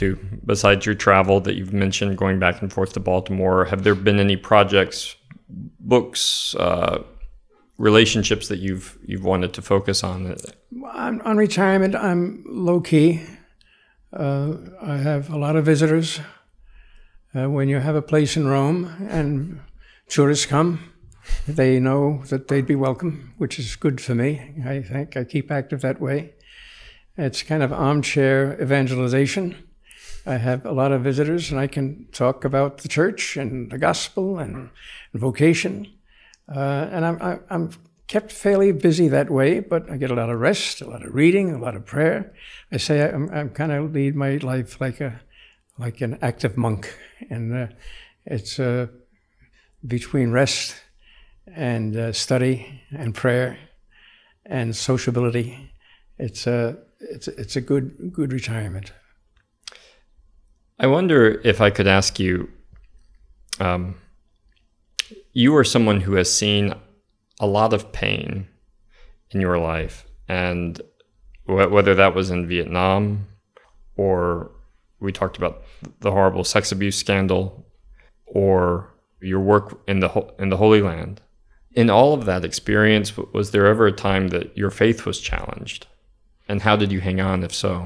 to? Besides your travel that you've mentioned, going back and forth to Baltimore, have there been any projects, books, relationships that you've wanted to focus on? On retirement, I'm low-key. I have a lot of visitors. When you have a place in Rome and tourists come, they know that they'd be welcome, which is good for me. I think I keep active that way. It's kind of armchair evangelization. I have a lot of visitors, and I can talk about the church and the gospel and vocation. And I'm kept fairly busy that way, but I get a lot of rest, a lot of reading, a lot of prayer. I say I'm kind of lead my life like an active monk, and it's between rest and study and prayer and sociability. It's a good retirement. I wonder if I could ask you, you are someone who has seen a lot of pain in your life, and whether that was in Vietnam or we talked about the horrible sex abuse scandal or your work in the Holy Land. In all of that experience, was there ever a time that your faith was challenged? And how did you hang on, if so?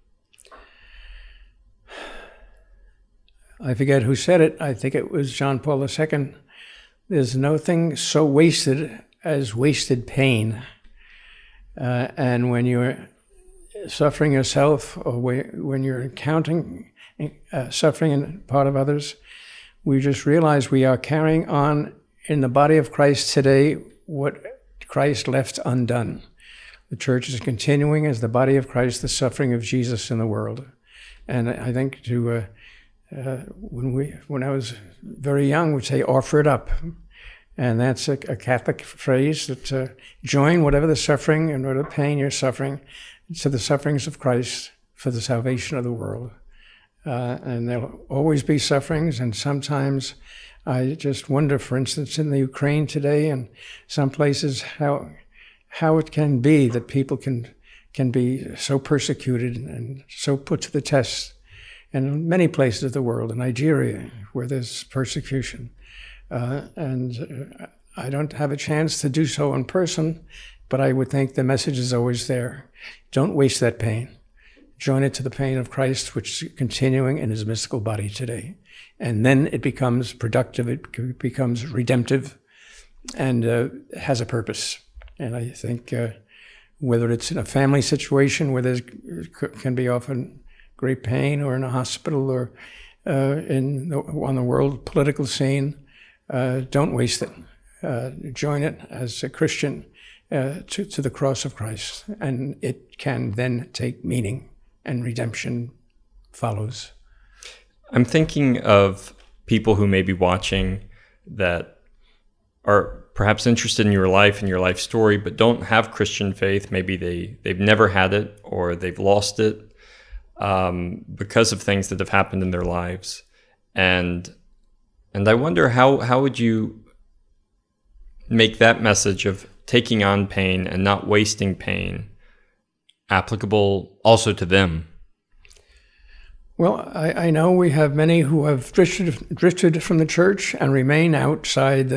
I forget who said it. I think it was John Paul II. There's nothing so wasted as wasted pain. And when you're suffering yourself, or when you're encountering suffering in part of others, we just realize we are carrying on in the body of Christ today what Christ left undone. The church is continuing as the body of Christ, the suffering of Jesus in the world. And I think when I was very young, we'd say, offer it up. And that's a Catholic phrase that join whatever the suffering and whatever pain you're suffering to the sufferings of Christ for the salvation of the world. And there'll always be sufferings, and sometimes I just wonder, for instance, in the Ukraine today and some places, how it can be that people can be so persecuted and so put to the test. And in many places of the world, in Nigeria, where there's persecution. And I don't have a chance to do so in person, but I would think the message is always there. Don't waste that pain. Join it to the pain of Christ, which is continuing in his mystical body today. And then it becomes productive, it becomes redemptive, and has a purpose. And I think whether it's in a family situation where there can be often great pain, or in a hospital, or on the world political scene, don't waste it. Join it as a Christian to the cross of Christ, and it can then take meaning, and redemption follows. I'm thinking of people who may be watching that are perhaps interested in your life and your life story, but don't have Christian faith. Maybe they've never had it, or they've lost it because of things that have happened in their lives. And I wonder how would you make that message of taking on pain and not wasting pain applicable also to them? Well, I know we have many who have drifted from the church and remain outside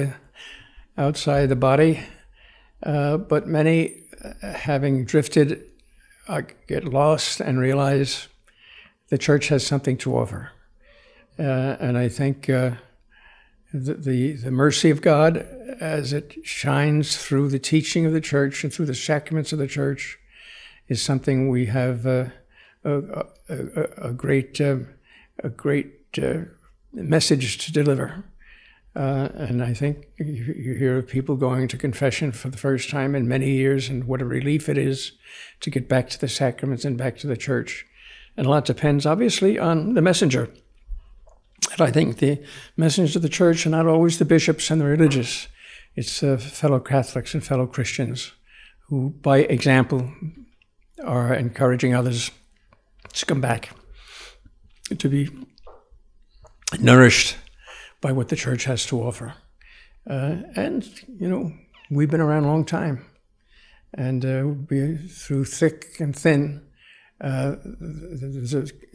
the body, but many, having drifted, get lost and realize the church has something to offer. And I think the mercy of God, as it shines through the teaching of the church and through the sacraments of the church, is something we have a great message to deliver. And I think you hear of people going to confession for the first time in many years, and what a relief it is to get back to the sacraments and back to the church. And a lot depends, obviously, on the messenger. And I think the messengers of the church are not always the bishops and the religious. It's fellow Catholics and fellow Christians who, by example, are encouraging others to come back, to be nourished by what the church has to offer. And, we've been around a long time. And through thick and thin, there's a